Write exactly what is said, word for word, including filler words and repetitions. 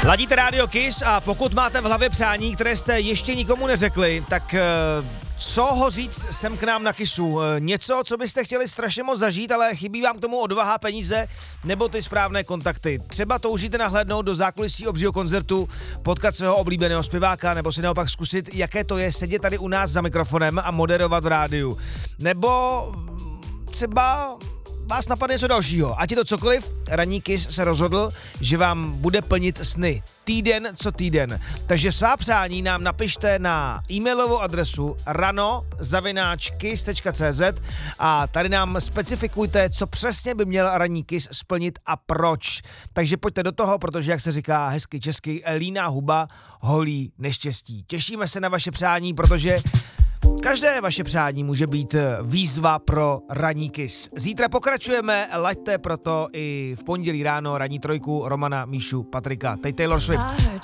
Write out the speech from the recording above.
Ladíte Radio Kiss a pokud máte v hlavě přání, které jste ještě nikomu neřekli, tak co ho říct sem k nám na Kissu? Něco, co byste chtěli strašně moc zažít, ale chybí vám k tomu odvaha, peníze nebo ty správné kontakty. Třeba toužíte nahlédnout do zákulisí obřího koncertu, potkat svého oblíbeného zpěváka nebo si naopak zkusit, jaké to je sedět tady u nás za mikrofonem a moderovat v rádiu. Nebo třeba vás napadne něco dalšího. Ať je to cokoliv, Ranní Kiss se rozhodl, že vám bude plnit sny. Týden co týden. Takže svá přání nám napište na e-mailovou adresu rano zavináč kiss tečka cé zet a tady nám specifikujte, co přesně by měl Ranní Kiss splnit a proč. Takže pojďte do toho, protože, jak se říká hezky česky, líná huba holí neštěstí. Těšíme se na vaše přání, protože každé vaše přání může být výzva pro Ranní Kiss. Zítra pokračujeme, laďte proto i v pondělí ráno Ranní trojku Romana, Míšu, Patrika, Tej Taylor Swift.